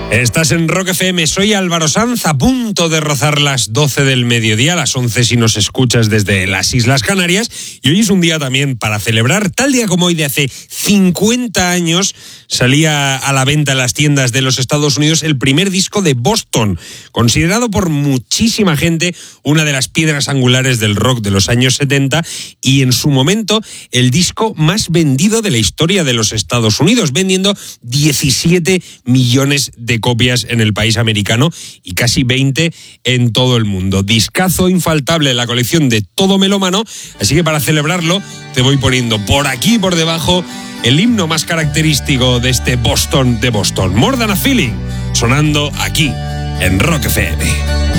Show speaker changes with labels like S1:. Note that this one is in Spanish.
S1: Estás en Rock FM, soy Álvaro Sanz, a punto de rozar las 12 del mediodía, las 11 si nos escuchas desde las Islas Canarias, y hoy es un día también para celebrar. Tal día como hoy de hace 50 años salía a la venta en las tiendas de los Estados Unidos el primer disco de Boston, considerado por muchísima gente una de las piedras angulares del rock de los años 70 y en su momento el disco más vendido de la historia de los Estados Unidos, vendiendo 17 millones de copias en el país americano y casi 20 en todo el mundo. Discazo infaltable en la colección de todo melómano, así que para celebrarlo te voy poniendo por aquí por debajo el himno más característico de este Boston de Boston, More Than a Feeling, sonando aquí en Rock FM.